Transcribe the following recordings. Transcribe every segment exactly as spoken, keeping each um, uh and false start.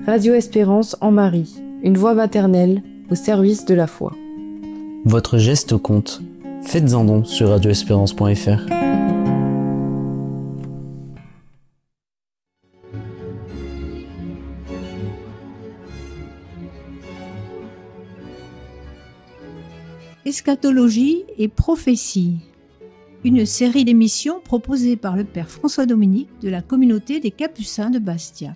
Radio Espérance en Marie, une voix maternelle au service de la foi. Votre geste compte. Faites-en don sur radio espérance point f r. Eschatologie et prophétie, une série d'émissions proposée par le Père François Dominique de la communauté des Capucins de Bastia.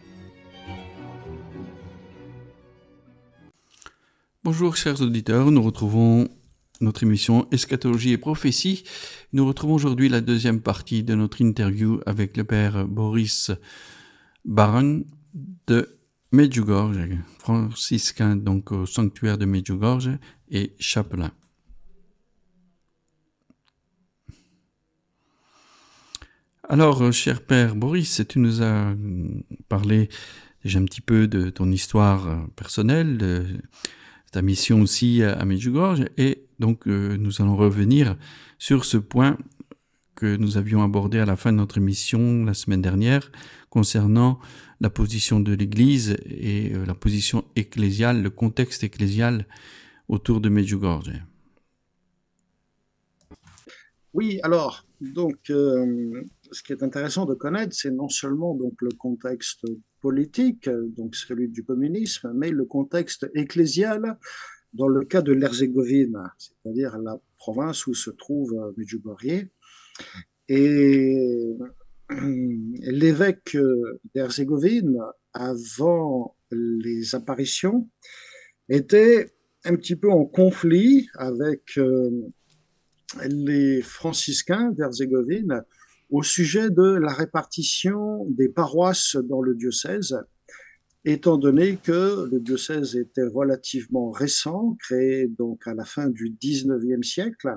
Bonjour chers auditeurs, nous retrouvons notre émission Eschatologie et prophétie. Nous retrouvons aujourd'hui la deuxième partie de notre interview avec le Père Boris Baran de Medjugorje, franciscain donc au sanctuaire de Medjugorje et chapelain. Alors, cher Père Boris, tu nous as parlé déjà un petit peu de ton histoire personnelle, de ta mission aussi à Medjugorje, et donc euh, nous allons revenir sur ce point que nous avions abordé à la fin de notre émission la semaine dernière, concernant la position de l'Église et euh, la position ecclésiale, le contexte ecclésial autour de Medjugorje. Oui, alors, donc, euh, ce qui est intéressant de connaître, c'est non seulement donc le contexte politique, donc celui du communisme, mais le contexte ecclésial dans le cas de l'Herzégovine, c'est-à-dire la province où se trouve Medjugorje. Et l'évêque d'Herzégovine, avant les apparitions, était un petit peu en conflit avec euh, les franciscains d'Herzégovine au sujet de la répartition des paroisses dans le diocèse, étant donné que le diocèse était relativement récent, créé donc à la fin du dix-neuvième siècle,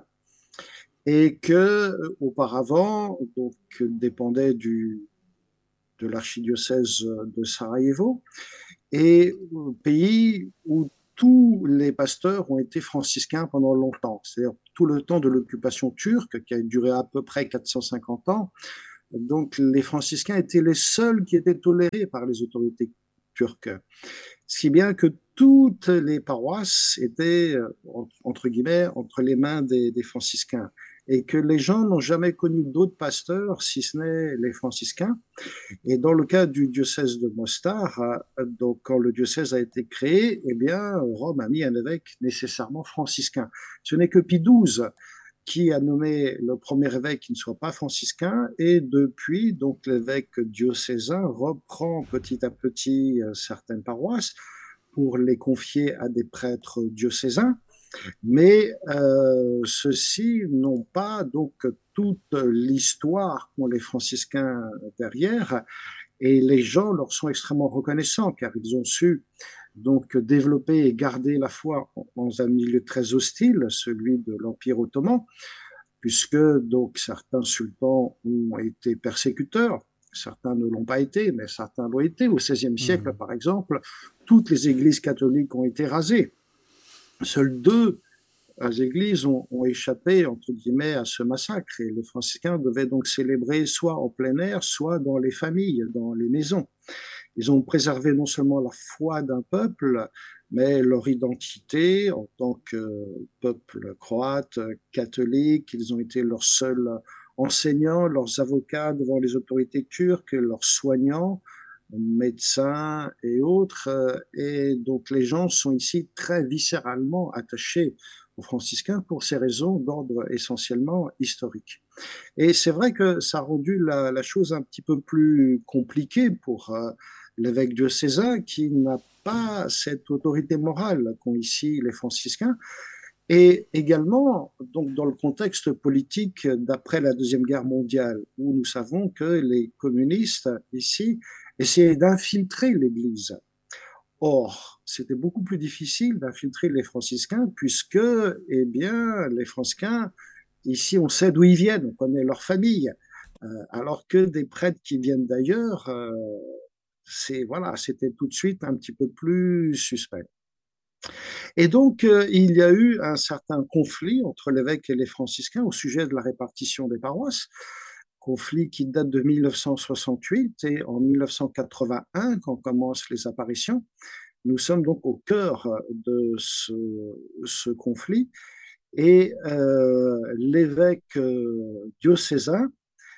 et que auparavant donc dépendait du de l'archidiocèse de Sarajevo, et pays où tous les pasteurs ont été franciscains pendant longtemps, c'est-à-dire tout le temps de l'occupation turque, qui a duré à peu près quatre cent cinquante ans. Donc les franciscains étaient les seuls qui étaient tolérés par les autorités turques, si bien que toutes les paroisses étaient, entre guillemets, entre les mains des, des franciscains, et que les gens n'ont jamais connu d'autres pasteurs si ce n'est les franciscains. Et dans le cas du diocèse de Mostar, donc quand le diocèse a été créé, eh bien Rome a mis un évêque nécessairement franciscain. Ce n'est que Pie douze qui a nommé le premier évêque qui ne soit pas franciscain, et depuis, donc l'évêque diocésain reprend petit à petit certaines paroisses pour les confier à des prêtres diocésains, mais euh, ceux-ci n'ont pas donc toute l'histoire qu'ont les franciscains derrière, et les gens leur sont extrêmement reconnaissants car ils ont su donc développer et garder la foi dans un milieu très hostile, celui de l'Empire ottoman, puisque donc certains sultans ont été persécuteurs, certains ne l'ont pas été, mais certains l'ont été. Au seizième siècle, mmh. par exemple, toutes les églises catholiques ont été rasées. Seules deux églises ont, ont échappé, entre guillemets, à ce massacre, et les franciscains devaient donc célébrer soit en plein air, soit dans les familles, dans les maisons. Ils ont préservé non seulement la foi d'un peuple, mais leur identité en tant que peuple croate, catholique. Ils ont été leurs seuls enseignants, leurs avocats devant les autorités turques, leurs soignants, médecins et autres. Et donc les gens sont ici très viscéralement attachés aux franciscains pour ces raisons d'ordre essentiellement historique. Et c'est vrai que ça a rendu la, la chose un petit peu plus compliquée pour euh, l'évêque diocésain, qui n'a pas cette autorité morale qu'ont ici les franciscains. Et également, donc, dans le contexte politique d'après la Deuxième Guerre mondiale, où nous savons que les communistes ici essayaient d'infiltrer l'Église. Or, c'était beaucoup plus difficile d'infiltrer les franciscains, puisque, eh bien, les franciscains, ici, on sait d'où ils viennent, on connaît leur famille, euh, alors que des prêtres qui viennent d'ailleurs, euh, c'est, voilà, c'était tout de suite un petit peu plus suspect. Et donc, euh, il y a eu un certain conflit entre l'évêque et les franciscains au sujet de la répartition des paroisses, conflit qui date de mille neuf cent soixante-huit et en mille neuf cent quatre-vingt-un, quand commencent les apparitions, nous sommes donc au cœur de ce, ce conflit et euh, l'évêque euh, diocésain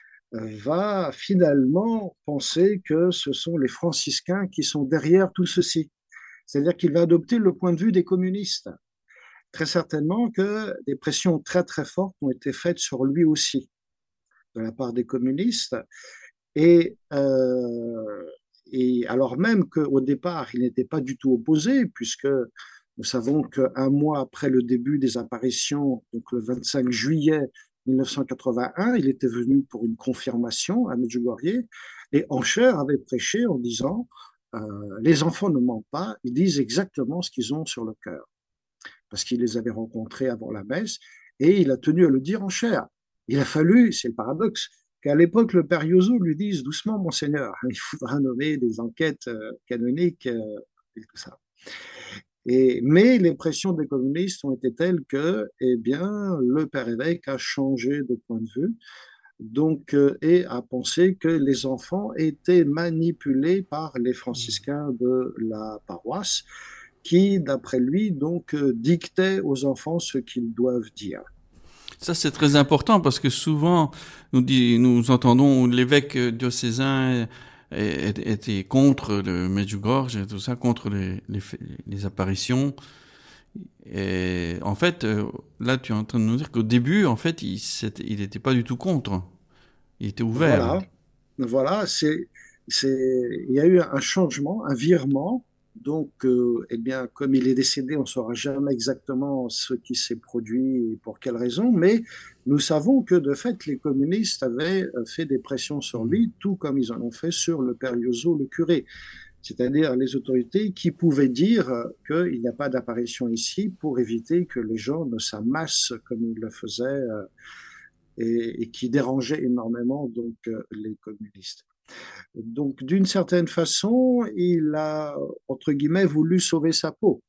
va finalement penser que ce sont les franciscains qui sont derrière tout ceci. C'est-à-dire qu'il va adopter le point de vue des communistes. Très certainement que des pressions très très fortes ont été faites sur lui aussi, de la part des communistes. Et, euh, et alors même qu'au départ, il n'était pas du tout opposé, puisque nous savons qu'un mois après le début des apparitions, donc le vingt-cinq juillet mille neuf cent quatre-vingt-un, il était venu pour une confirmation à Medjugorje, et Ancher avait prêché en disant euh, les enfants ne mentent pas, ils disent exactement ce qu'ils ont sur le cœur, parce qu'il les avait rencontrés avant la messe, et il a tenu à le dire en chair. Il a fallu, c'est le paradoxe, qu'à l'époque, le père Yozo lui dise doucement, monseigneur, il faudra nommer des enquêtes euh, canoniques euh, et tout ça. Et, mais les pressions des communistes ont été telles que, eh bien, le père évêque a changé de point de vue, donc, euh, et a pensé que les enfants étaient manipulés par les franciscains de la paroisse, qui, d'après lui, donc, euh, dictaient aux enfants ce qu'ils doivent dire. Ça, c'est très important parce que souvent, nous, dit, nous entendons l'évêque diocésain était contre le Medjugorje et tout ça, contre les, les, les apparitions. Et en fait, là, tu es en train de nous dire qu'au début, en fait, il il n'était pas du tout contre. Il était ouvert. Voilà, voilà, c'est, c'est, il y a eu un changement, un virement. Donc, euh, eh bien, comme il est décédé, on ne saura jamais exactement ce qui s'est produit et pour quelles raisons, mais nous savons que, de fait, les communistes avaient fait des pressions sur lui, tout comme ils en ont fait sur le père Yozo, le curé, c'est-à-dire les autorités qui pouvaient dire qu'il n'y a pas d'apparition ici pour éviter que les gens ne s'amassent comme ils le faisaient et, et qui dérangeaient énormément donc, les communistes. Donc, d'une certaine façon, il a, entre guillemets, voulu sauver sa peau.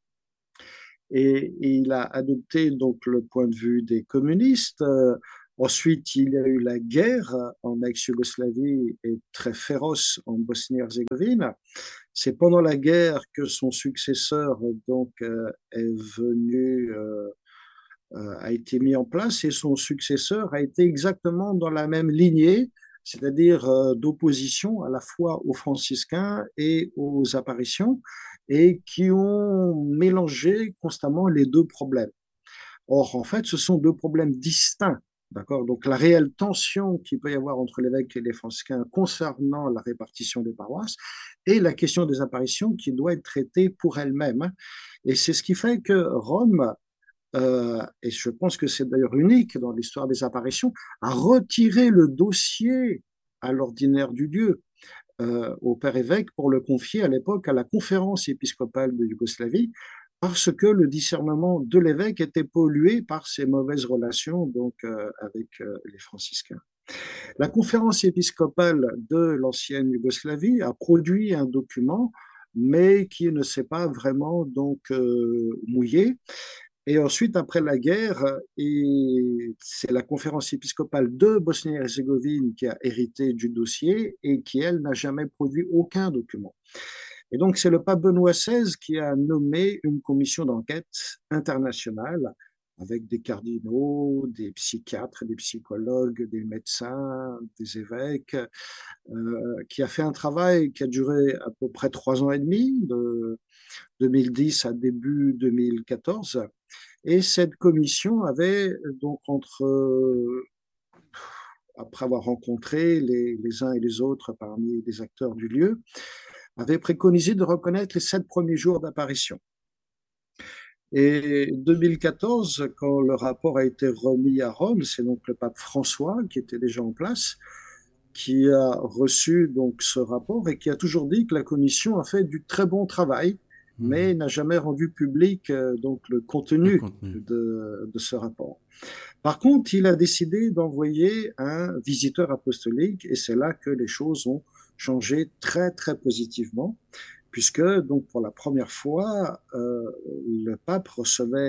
Et, et il a adopté donc le point de vue des communistes. Euh, ensuite, il y a eu la guerre en ex-Yougoslavie et très féroce en Bosnie-Herzégovine. C'est pendant la guerre que son successeur donc euh, est venu, euh, euh, a été mis en place, et son successeur a été exactement dans la même lignée, c'est-à-dire euh, d'opposition à la fois aux franciscains et aux apparitions, et qui ont mélangé constamment les deux problèmes. Or, en fait, ce sont deux problèmes distincts. D'accord. Donc, la réelle tension qu'il peut y avoir entre l'évêque et les franciscains concernant la répartition des paroisses et la question des apparitions qui doit être traitée pour elle-même. Et c'est ce qui fait que Rome, euh, et je pense que c'est d'ailleurs unique dans l'histoire des apparitions, a retiré le dossier à l'ordinaire du Dieu, euh, au père évêque, pour le confier à l'époque à la conférence épiscopale de Yougoslavie, parce que le discernement de l'évêque était pollué par ses mauvaises relations donc, euh, avec euh, les franciscains. La conférence épiscopale de l'ancienne Yougoslavie a produit un document, mais qui ne s'est pas vraiment donc, euh, mouillé. Et ensuite, après la guerre, et c'est la conférence épiscopale de Bosnie-Herzégovine qui a hérité du dossier et qui, elle, n'a jamais produit aucun document. Et donc, c'est le pape Benoît seize qui a nommé une commission d'enquête internationale avec des cardinaux, des psychiatres, des psychologues, des médecins, des évêques, euh, qui a fait un travail qui a duré à peu près trois ans et demi, de deux mille dix à début deux mille quatorze. Et cette commission avait donc entre, après avoir rencontré les, les uns et les autres parmi les acteurs du lieu, avait préconisé de reconnaître les sept premiers jours d'apparition. Et deux mille quatorze, quand le rapport a été remis à Rome, c'est donc le pape François qui était déjà en place, qui a reçu donc ce rapport et qui a toujours dit que la commission a fait du très bon travail, mais n'a jamais rendu public euh, donc le contenu, le contenu. De, de ce rapport. Par contre, il a décidé d'envoyer un visiteur apostolique, et c'est là que les choses ont changé très très positivement, puisque donc pour la première fois, euh, le pape recevait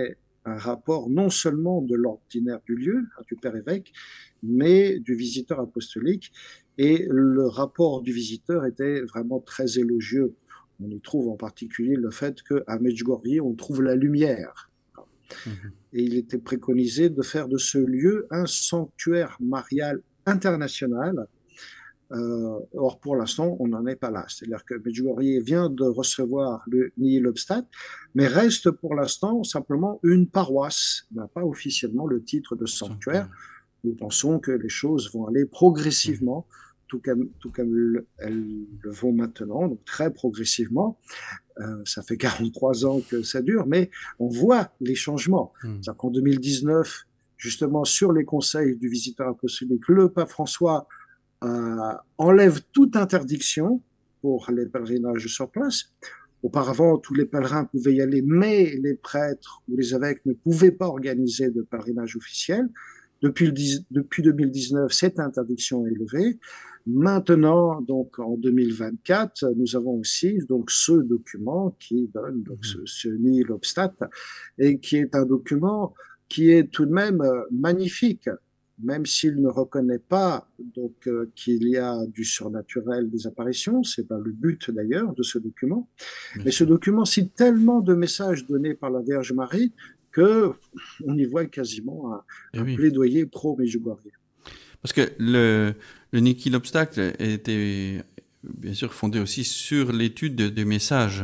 un rapport non seulement de l'ordinaire du lieu, du père évêque, mais du visiteur apostolique. Et le rapport du visiteur était vraiment très élogieux. On y trouve en particulier le fait qu'à Medjugorje, on trouve la lumière. Mmh. Et il était préconisé de faire de ce lieu un sanctuaire marial international. Euh, or, pour l'instant, on n'en est pas là. C'est-à-dire que Medjugorje vient de recevoir le Nihil Obstat, mais reste pour l'instant simplement une paroisse, n'a pas officiellement le titre de sanctuaire. Nous pensons que les choses vont aller progressivement, mmh. tout comme, tout comme le, elles le vont maintenant, donc très progressivement. Euh, ça fait quarante-trois ans que ça dure, mais on voit les changements. Mmh. C'est-à-dire qu'en deux mille dix-neuf, justement, sur les conseils du visiteur apostolique, le pape François Euh, enlève toute interdiction pour les pèlerinages sur place. Auparavant, tous les pèlerins pouvaient y aller, mais les prêtres ou les évêques ne pouvaient pas organiser de pèlerinage officiel. Depuis, le, depuis deux mille dix-neuf, cette interdiction est levée. Maintenant, donc en deux mille vingt-quatre, nous avons aussi donc ce document qui donne donc ce, ce Nihil Obstat et qui est un document qui est tout de même magnifique. Même s'il ne reconnaît pas donc euh, qu'il y a du surnaturel, des apparitions, c'est pas le but d'ailleurs de ce document. Bien Mais sûr. Ce document cite tellement de messages donnés par la Vierge Marie que on y voit quasiment un, un oui. plaidoyer pro-Medjugorje. Parce que le, le Nihil Obstat était bien sûr fondé aussi sur l'étude des de messages.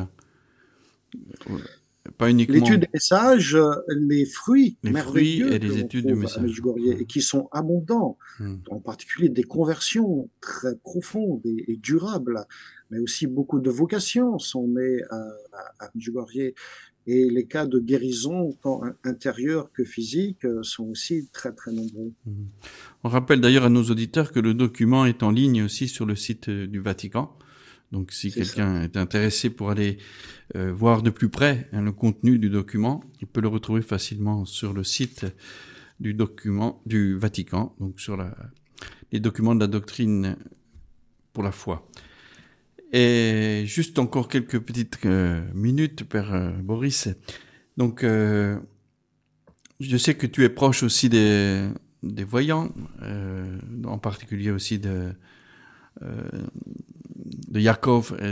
Pas uniquement... L'étude des messages, les fruits les merveilleux fruits et les études du message. Medjugorje, et qui sont abondants, mmh. en particulier des conversions très profondes et, et durables, mais aussi beaucoup de vocations sont nées à, à, à Medjugorje, et les cas de guérison tant intérieure que physique sont aussi très très nombreux. Mmh. On rappelle d'ailleurs à nos auditeurs que le document est en ligne aussi sur le site du Vatican. Donc, si c'est quelqu'un ça. est intéressé pour aller euh, voir de plus près hein, le contenu du document, il peut le retrouver facilement sur le site du document du Vatican, donc sur la, les documents de la doctrine pour la foi. Et juste encore quelques petites euh, minutes, Père euh, Boris. Donc, euh, je sais que tu es proche aussi des, des voyants, euh, en particulier aussi de... Euh, de Yakov